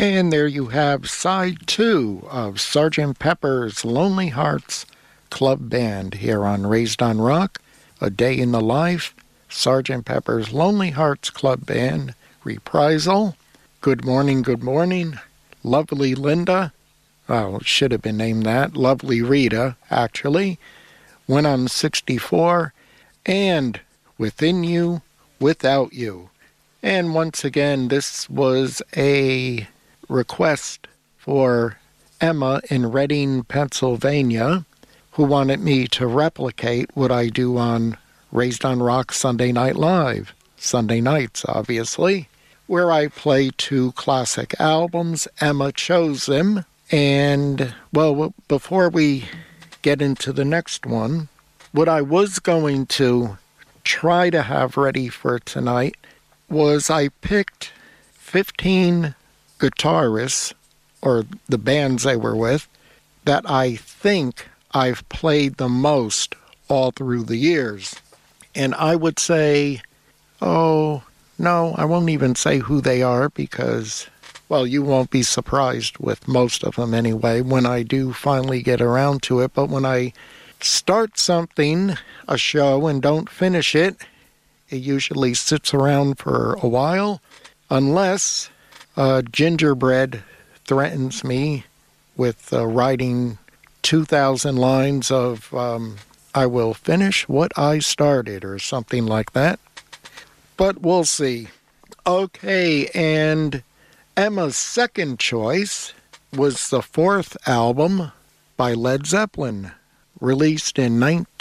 And there you have side 2 of Sgt. Pepper's Lonely Hearts Club Band here on Raised on Rock, A Day in the Life, Sgt. Pepper's Lonely Hearts Club Band reprisal. Good morning, lovely Linda. Oh, it should have been named that. Lovely Rita, actually. Went on 64. And Within You, Without You. And once again, this was a request for Emma in Reading, Pennsylvania, who wanted me to replicate what I do on Raised on Rock Sunday Night Live, Sunday nights, obviously, where I play 2 classic albums. Emma chose them. And, well, before we get into the next one, what I was going to try to have ready for tonight was I picked 15 guitarists, or the bands they were with, that I think I've played the most all through the years. And I would say, oh, no, I won't even say who they are because, well, you won't be surprised with most of them anyway when I do finally get around to it. But when I start something, a show, and don't finish it, it usually sits around for a while, unless Gingerbread threatens me with writing 2,000 lines of I will finish what I started or something like that. But we'll see. Okay, and Emma's second choice was the 4th album by Led Zeppelin, released in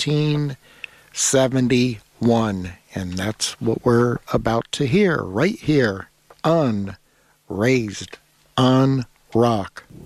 1971. And that's what we're about to hear right here on Raised on Rock.